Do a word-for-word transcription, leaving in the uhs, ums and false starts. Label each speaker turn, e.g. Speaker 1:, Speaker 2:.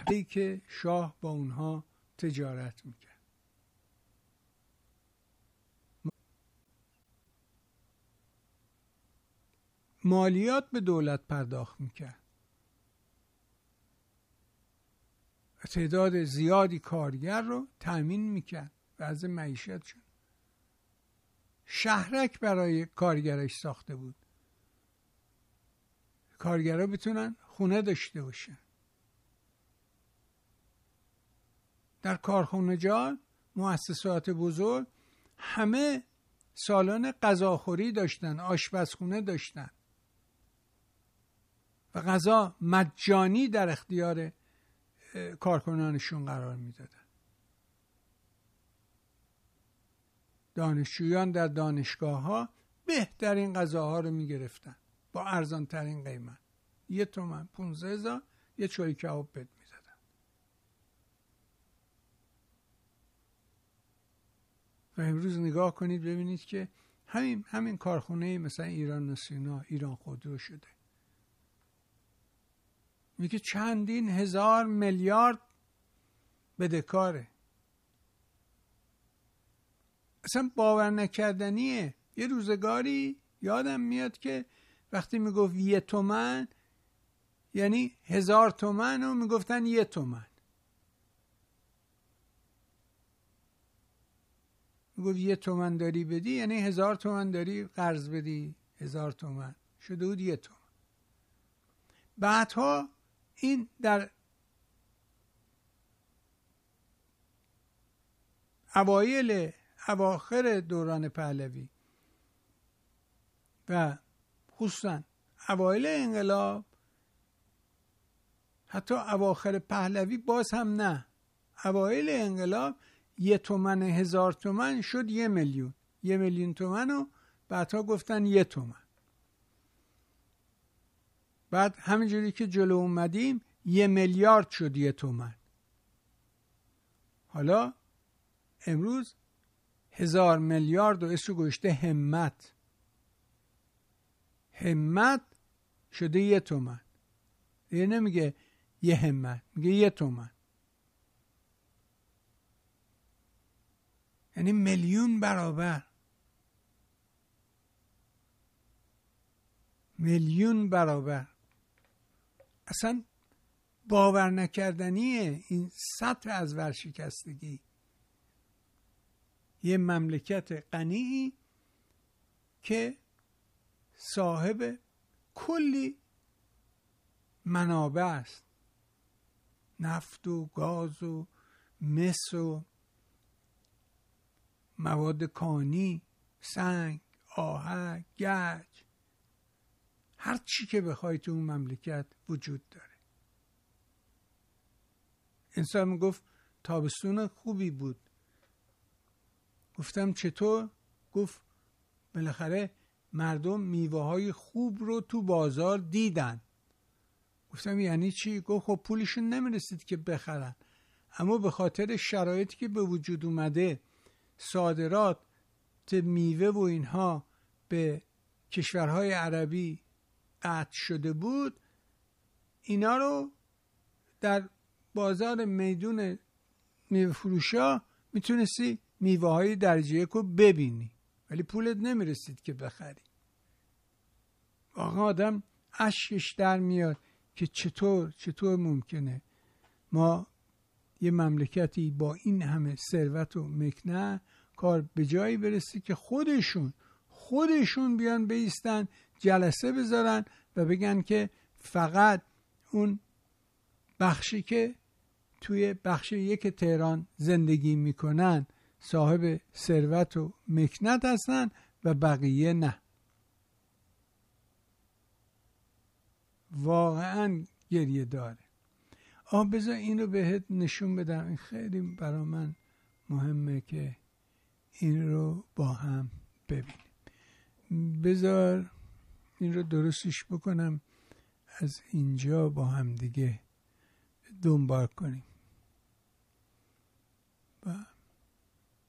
Speaker 1: ای که شاه با اونها تجارت میکرد. مالیات به دولت پرداخت میکرد. تعداد زیادی کارگر رو تأمین میکرد. وضع معیشتشون. شهرک برای کارگرش ساخته بود. کارگرها بتونن خونه داشته باشن. در کارخانجات، مؤسسات بزرگ همه سالن غذاخوری داشتن، آشپزخونه داشتن و غذا مجانی در اختیار کارکنانشون قرار میدادن. دانشجویان در دانشگاه ها بهترین غذاها رو میگرفتن با ارزان ترین قیمت. یه تومن پونزده هزار یه چوری کباب بد میدادن. و امروز نگاه کنید ببینید که همین همین کارخونه مثلا ایران نسیونا، ایران خودرو شده. میگه چندین هزار میلیارد بدهکاره. اصلا باور نکردنیه. یه روزگاری یادم میاد که وقتی میگفت یه تومن یعنی هزار تومن و میگفتن یه تومن. میگفت یه تومن داری بدی یعنی هزار تومن داری قرض بدی. هزار تومن شده بود یه تومن. بعدها این در اوایل اواخر دوران پهلوی و خصوصا اوایل انقلاب، حتی اواخر پهلوی باز هم نه، اوایل انقلاب یه تومن هزار تومن شد یه میلیون. یه میلیون تومن و بعدها گفتن یه تومن. بعد همینجوری که جلو اومدیم یه میلیارد شد یه تومن. حالا امروز هزار میلیارد و اسمش گذاشته همت. همت شده یه تومن. دیگه نمیگه یه همت، میگه یه تومن. یعنی میلیون برابر. میلیون برابر. اصلا باور نکردنیه این سطح از ورشکستگی. یه مملکت غنی که صاحب کلی منابع است، نفت و گاز و مس و مواد کانی، سنگ، آهک، گچ، هر چی که بخوای تو اون مملکت وجود داره. انسان میگفت تابستون خوبی بود. گفتم چطور؟ گفت بالاخره مردم میوه های خوب رو تو بازار دیدن. گفتم یعنی چی؟ گفت خب پولشون نمیرسید که بخرن، اما به خاطر شرایطی که به وجود اومده، صادرات میوه و اینها به کشورهای عربی قطع شده بود، اینا رو در بازار میدون میوه فروشا میتونستی میوه های درجه یک رو ببینی، ولی پولت نمیرسید که بخری. واقعا آدم اشکش در میاد که چطور چطور ممکنه ما یه مملکتی با این همه ثروت و مکنه کار به جایی برسه که خودشون خودشون بیان بایستن جلسه بذارن و بگن که فقط اون بخشی که توی بخش یک تهران زندگی میکنن صاحب ثروت و مکنت هستن و بقیه نه. واقعا گریه داره. آه بذار این رو بهت نشون بدم، این خیلی برای من مهمه که این رو با هم ببینیم. بذار این رو درستش بکنم، از اینجا با هم دیگه دنبال کنیم. با